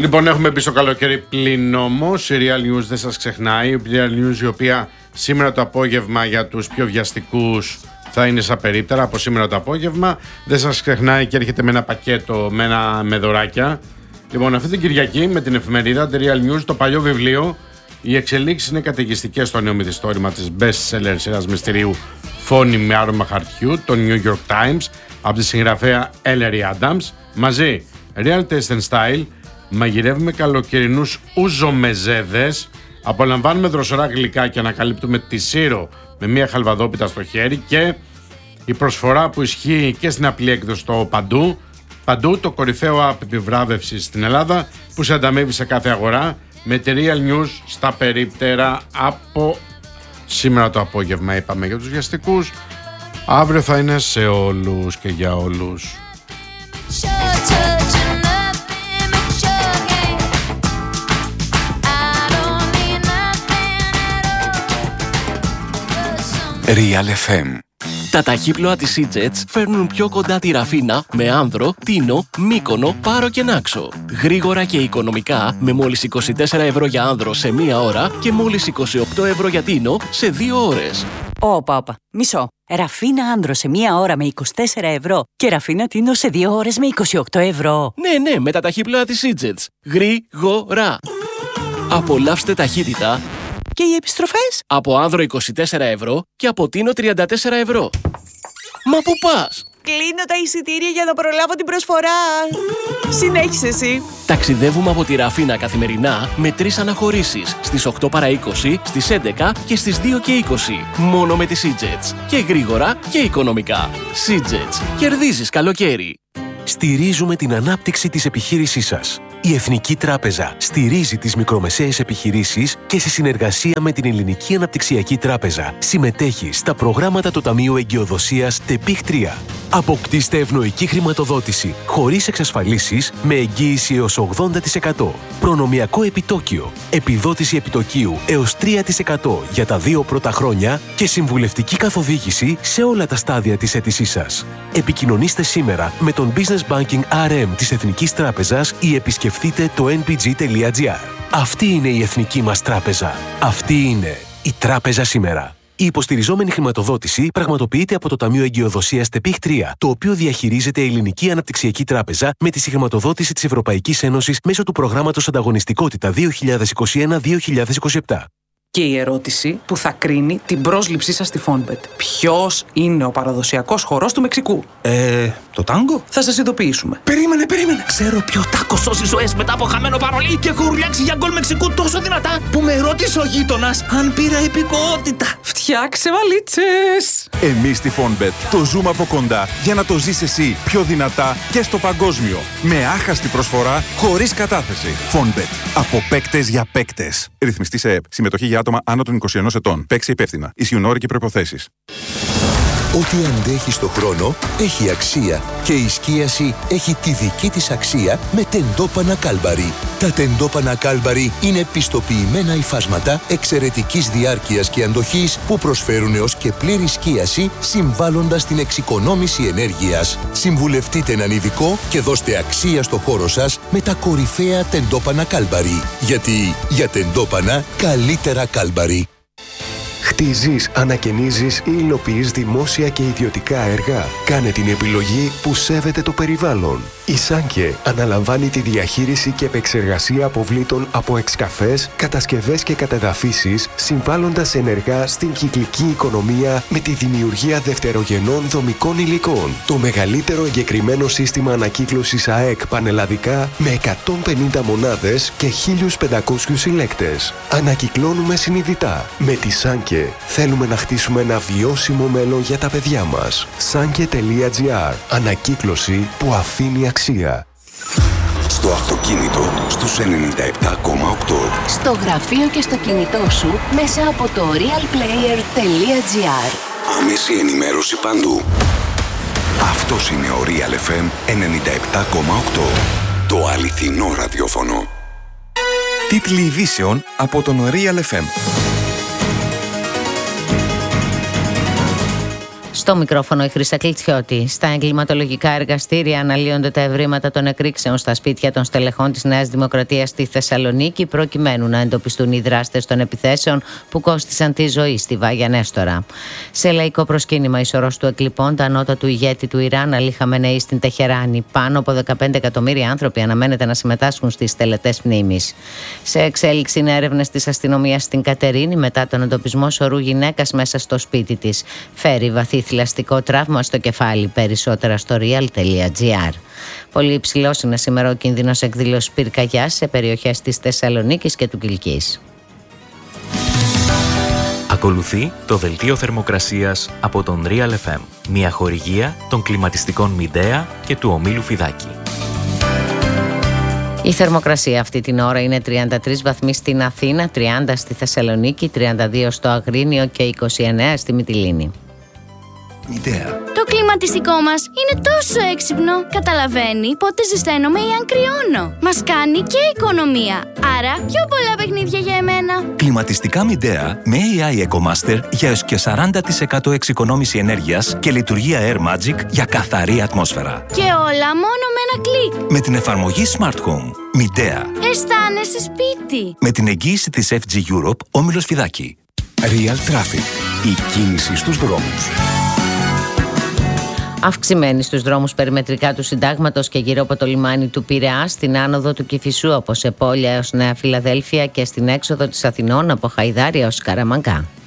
Λοιπόν, έχουμε μπει στο καλοκαίρι πλην όμως η Real News δεν σας ξεχνάει. Η Real News η οποία σήμερα το απόγευμα για τους πιο βιαστικούς θα είναι σαν περίπτερα από σήμερα το απόγευμα. Δεν σας ξεχνάει και έρχεται με ένα πακέτο με δωράκια. Λοιπόν, αυτή την Κυριακή με την εφημερίδα The Real News, το παλιό βιβλίο, οι εξελίξεις είναι καταιγιστικές στο νέο μυθιστόρημα της best seller σειράς μυστηρίου Φόνη με άρωμα χαρτιού, το New York Times, από τη συγγραφέα Ellery Adams. Μαζί, Real Taste and Style, μαγειρεύουμε καλοκαιρινούς ουζομεζέδες, απολαμβάνουμε δροσερά γλυκά και ανακαλύπτουμε τη Σύρο με μια χαλβαδόπιτα στο χέρι και η προσφορά που ισχύει και στην απλή έκδοση στο Παντού, το κορυφαίο app επιβράβευσης στην Ελλάδα που σε ανταμείβει σε κάθε αγορά με τη Real News στα περίπτερα από σήμερα το απόγευμα. Είπαμε για τους βιαστικούς, αύριο θα είναι σε όλους και για όλους. Real FM. Τα ταχύπλοα της Seajets φέρνουν πιο κοντά τη Ραφίνα με Άνδρο, Τίνο, Μύκονο, Πάρο και Νάξο. Γρήγορα και οικονομικά με μόλις 24 ευρώ για Άνδρο σε 1 ώρα και μόλις 28 ευρώ για Τίνο σε 2 ώρες. Όπα, μισό. Ραφίνα Άνδρο σε 1 ώρα με 24 ευρώ και Ραφίνα Τίνο σε 2 ώρες με 28 ευρώ. Ναι, με τα ταχύπλοα της Seajets. Γρήγορα. Απολαύστε ταχύτητα. Και οι επιστροφές? Από Άνδρο 24 ευρώ και από Τίνο 34 ευρώ. Μα πού πας? Κλείνω τα εισιτήρια για να προλάβω την προσφορά. Συνέχισε εσύ. Ταξιδεύουμε από τη Ραφίνα καθημερινά με 3 αναχωρήσεις. Στις 8 παρά 20, στις 11 και στις 2 και 20. Μόνο με τη Seajets. Και γρήγορα και οικονομικά. Seajets. Κερδίζεις καλοκαίρι. Στηρίζουμε την ανάπτυξη της επιχείρησής σας. Η Εθνική Τράπεζα στηρίζει τις μικρομεσαίες επιχειρήσεις και σε συνεργασία με την Ελληνική Αναπτυξιακή Τράπεζα συμμετέχει στα προγράμματα του Ταμείου Εγκυοδοσίας ΤΕΠΙΧ 3. Αποκτήστε ευνοϊκή χρηματοδότηση χωρίς εξασφαλίσεις με εγγύηση έως 80%. Προνομιακό επιτόκιο, επιδότηση επιτοκίου έως 3% για τα 2 πρώτα χρόνια και συμβουλευτική καθοδήγηση σε όλα τα στάδια της αίτησής σας. Επικοινωνήστε σήμερα με τον Business Banking RM της Εθνικής Τράπεζας ή επισκεφτείτε το nbg.gr. Αυτή είναι η Εθνική μας Τράπεζα. Αυτή είναι η Τράπεζα σήμερα. Η υποστηριζόμενη χρηματοδότηση πραγματοποιείται από το Ταμείο Εγκυοδοσίας ΤΕΠΙΧ 3, το οποίο διαχειρίζεται η Ελληνική Αναπτυξιακή Τράπεζα με τη συγχρηματοδότηση της Ευρωπαϊκής Ένωσης μέσω του προγράμματος Ανταγωνιστικότητα 2021-2027. Και η ερώτηση που θα κρίνει την πρόσληψή σας στη Fonbet. Ποιος είναι ο παραδοσιακός χορός του Μεξικού? Το τάγκο? Θα σας ειδοποιήσουμε. Περίμενε. Ξέρω ποιο τάκο σώζει ζωές μετά από χαμένο παρολί και έχω ουρλιάξει για γκολ Μεξικού τόσο δυνατά Που με ρώτησε ο γείτονας αν πήρα υπηκότητα. Φτιάξε βαλίτσες. Εμείς στη Fonbet το ζούμε από κοντά για να το ζεις εσύ πιο δυνατά και στο παγκόσμιο. Με άχαστη προσφορά, χωρίς κατάθεση. Fonbet. Από παίκτες για παίκτες. Ρυθμιστή σε ΕΠ. Συμμετοχή για άτομα άνω των 21 ετών. Παίξει υπεύθυνα. Ισχύουν όροι και προϋποθέσεις. Ό,τι αντέχει στο χρόνο έχει αξία και η σκίαση έχει τη δική της αξία με τεντόπανα Κάλμπαρι. Τα τεντόπανα Κάλμπαρι είναι πιστοποιημένα υφάσματα εξαιρετικής διάρκειας και αντοχής που προσφέρουν έως και πλήρη σκίαση συμβάλλοντας στην εξοικονόμηση ενέργειας. Συμβουλευτείτε έναν ειδικό και δώστε αξία στο χώρο σας με τα κορυφαία τεντόπανα Κάλμπαρι. Γιατί για τεντόπανα καλύτερα Κάλμπαρι. Χτίζεις, ανακαινίζεις ή υλοποιείς δημόσια και ιδιωτικά έργα. Κάνε την επιλογή που σέβεται το περιβάλλον. Η Σάνκε αναλαμβάνει τη διαχείριση και επεξεργασία αποβλήτων από εξκαφές, κατασκευές και κατεδαφίσεις, συμβάλλοντας ενεργά στην κυκλική οικονομία με τη δημιουργία δευτερογενών δομικών υλικών. Το μεγαλύτερο εγκεκριμένο σύστημα ανακύκλωσης ΑΕΚ πανελλαδικά με 150 μονάδες και 1.500 συλλέκτες. Ανακυκλώνουμε συνειδητά. Με τη Σάνκε θέλουμε να χτίσουμε ένα βιώσιμο μέλλον για τα παιδιά μας. Sanke.gr. Ανακύκλωση που αφήνει αξία. Στο αυτοκίνητο στους 97,8. Στο γραφείο και στο κινητό σου μέσα από το realplayer.gr. Άμεση ενημέρωση παντού. Αυτός είναι ο Real FM 97,8. Το αληθινό ραδιόφωνο. Τίτλοι ειδήσεων από τον Real FM. Στο μικρόφωνο η Χρύσα Κλητσιώτη. Στα εγκληματολογικά εργαστήρια αναλύονται τα ευρήματα των εκρήξεων στα σπίτια των στελεχών της Νέας Δημοκρατίας στη Θεσσαλονίκη, προκειμένου να εντοπιστούν οι δράστες των επιθέσεων που κόστισαν τη ζωή στη Βάγια Νέστορα. Σε λαϊκό προσκύνημα ισορρός του εκλειπώντα ανώτατου ηγέτη του Ιράν, Αλή Χαμενεή, στην Τεχεράνη. Πάνω από 15 εκατομμύρια άνθρωποι αναμένεται να συμμετάσχουν στις τελετές μνήμης. Σε εξέλιξη είναι έρευνες της αστυνομίας στην Κατερίνη μετά τον εντοπισμό σωρού γυναίκας μέσα στο σπίτι της. Φέρει βαθύ θηλαστικό τραύμα στο κεφάλι. Περισσότερα στο real.gr. Πολύ υψηλός είναι σήμερα ο κίνδυνος εκδήλωσης πυρκαγιάς σε περιοχές της Θεσσαλονίκης και του Κιλκής. Ακολουθεί το δελτίο θερμοκρασίας από τον Real FM. Μια χορηγία των κλιματιστικών Midea και του ομίλου Φιδάκη. Η θερμοκρασία αυτή την ώρα είναι 33 βαθμοί στην Αθήνα, 30 στη Θεσσαλονίκη, 32 στο Αγρίνιο και 29 στη Μυτιλήνη. Το κλιματιστικό μας είναι τόσο έξυπνο. Καταλαβαίνει πότε ζεσταίνομαι ή αν κρυώνω. Μας κάνει και οικονομία. Άρα πιο πολλά παιχνίδια για εμένα. Κλιματιστικά Midea με AI EcoMaster για έως και 40% εξοικονόμηση ενέργειας και λειτουργία Air Magic για καθαρή ατμόσφαιρα. Και όλα μόνο με ένα κλικ. Με την εφαρμογή Smart Home. Midea. Αισθάνεσαι σπίτι. Με την εγγύηση της FG Europe, όμιλος Φιδάκη. Real Traffic. Η κίνηση στους δρόμους. Αυξημένη στους δρόμους περιμετρικά του Συντάγματος και γύρω από το λιμάνι του Πειραιά, στην άνοδο του Κηφισού από Σεπόλια έως Νέα Φιλαδέλφια και στην έξοδο της Αθηνών από Χαϊδάρια ως Καραμαγκά.